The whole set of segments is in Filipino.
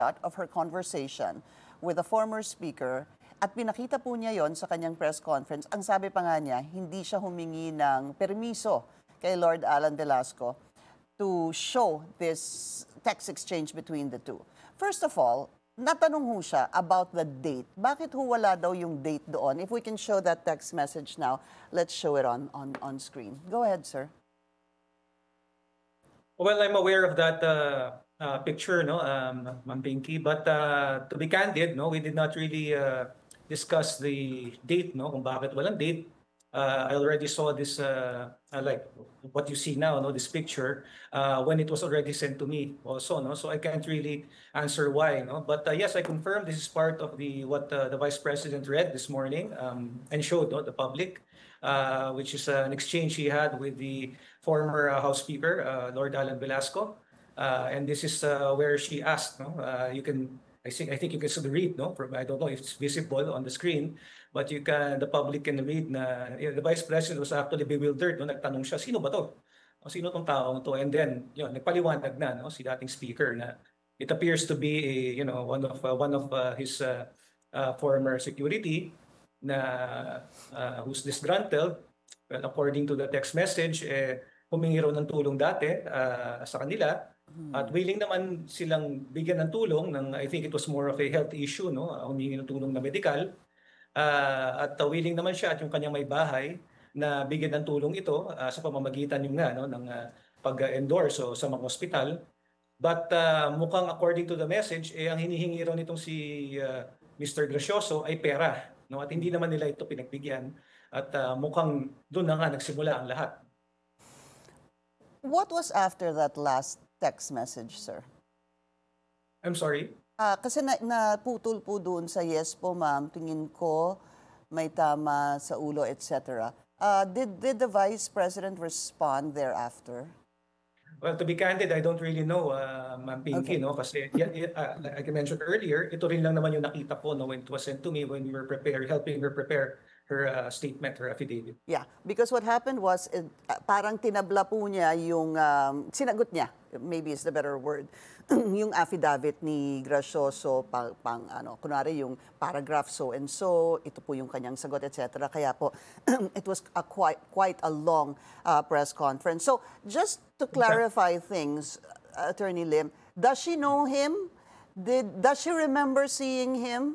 screenshot of her conversation with a former speaker at pinakita po niya yon sa kanyang press conference. Ang sabi pa nga niya, hindi siya humingi ng permiso kay Lord Alan Velasco to show this text exchange between the two. First of all, natanong ho siya about the date. Bakit ho wala daw yung date doon? If we can show that text message now, let's show it on screen. Go ahead, sir. Well, I'm aware of that picture, no, Ma'am Pinky. But to be candid, no, we did not really discuss the date, no, kung bakit walang date. I already saw this, like what you see now, no, this picture, when it was already sent to me also, no. So I can't really answer why, no. But yes, I confirm this is part of what the Vice President read this morning and showed, no, the public, which is an exchange he had with the former House Speaker, Lord Alan Velasco. And this is where she asked, no, I think you can still read, no? I don't know if it's visible on the screen, but the public can read na the Vice President was actually bewildered, no? Nagtanong siya, sino ba to? O sino tong taong to? And then, nagpaliwanag na, no, si dating speaker na it appears to be one of his former security na who's disgruntled. Well, according to the text message, humingi raw ng tulong dati sa kanila. At willing naman silang bigyan ng tulong I think it was more of a health issue, no? Humingi ng tulong na medical. At willing naman siya at yung kanyang may bahay na bigyan ng tulong ito sa pamamagitan ng pag-endorse sa mga ospital. But mukhang according to the message, ang hinihingi raw nitong si Mr. Gracioso ay pera, no? At hindi naman nila ito pinagbigyan. At mukhang doon na nga nagsimula ang lahat. What was after that last text message, sir? I'm sorry? Kasi naputol po doon sa yes po, ma'am, tingin ko may tama sa ulo, etc. Did the Vice President respond thereafter? Well, to be candid, I don't really know, Ma'am Pinky, no? Kasi, like I mentioned earlier, ito rin lang naman yung nakita ko, no, when it was sent to me when we were helping her prepare her statement, her affidavit. Yeah, because what happened was, parang tinabla po niya yung, sinagot niya, maybe is the better word, yung affidavit ni Gracioso, kunwari yung paragraph so and so, ito po yung kanyang sagot, etc. Kaya po, it was quite a long press conference. So, just to clarify things, Attorney Lim, does she know him? Does she remember seeing him?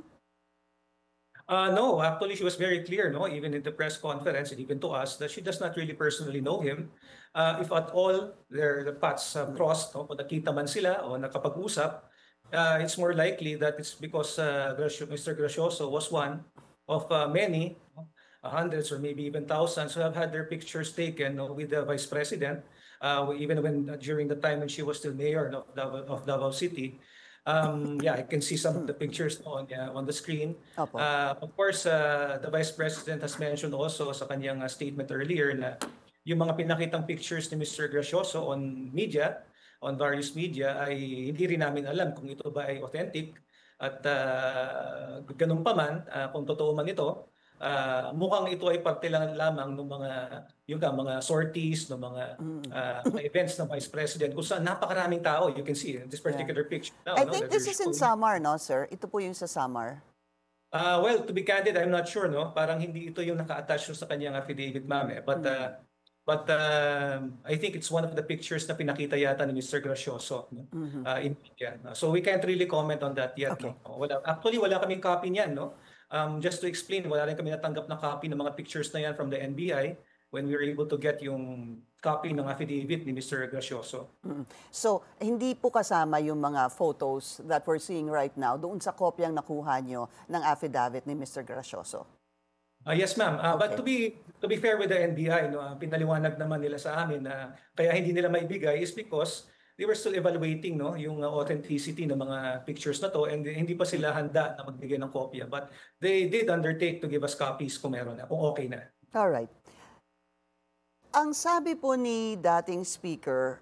No, actually, she was very clear, no, even in the press conference and even to us, that she does not really personally know him. If at all, the paths crossed, no, kung nakita man sila o nakapag-usap, it's more likely that it's because Mr. Gracioso was one of many, hundreds or maybe even thousands who have had their pictures taken, no, with the Vice President, even during the time when she was still mayor of Davao City. Yeah, I can see some of the pictures on the screen. Of course, the Vice President has mentioned also sa kanyang statement earlier na yung mga pinakitang pictures ni Mr. Gracioso on various media, ay hindi rin namin alam kung ito ba ay authentic. At ganun pa man, kung totoo man ito, mukhang ito ay parte lang lamang ng mga sorties, ng mga events ng Vice President kung saan napakaraming tao. You can see in this particular picture now. I think this is in Samar, no, sir? Ito po yung sa Samar. Well, to be candid, I'm not sure, no? Parang hindi ito yung naka-attach sa kanyang affidavit, ma'am. But I think it's one of the pictures na pinakita yata ni Mr. Gracioso, no? In media. So we can't really comment on that yet. Okay. No? Actually, wala kaming copy niyan, no? Just to explain, wala rin kami natanggap na copy ng mga pictures na yan from the NBI when we were able to get yung copy ng affidavit ni Mr. Gracioso. So, hindi po kasama yung mga photos that we're seeing right now doon sa kopyang nakuha nyo ng affidavit ni Mr. Gracioso? Yes, ma'am. Okay. But to be fair with the NBI, no, pinaliwanag naman nila sa amin na kaya hindi nila maibigay is because they were still evaluating, no, yung authenticity ng mga pictures na to, and hindi pa sila handa na magbigay ng kopya. But they did undertake to give us copies kung meron na, kung okay na. All right. Ang sabi po ni dating Speaker,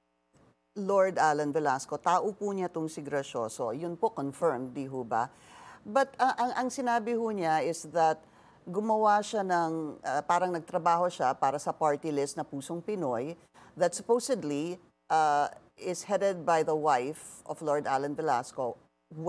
Lord Alan Velasco, tao po niya itong si Gracioso. Yun po confirmed, di ho ba? But ang sinabi ho niya is that gumawa siya ng, parang nagtrabaho siya para sa party list na Pusong Pinoy that supposedly is headed by the wife of Lord Alan Velasco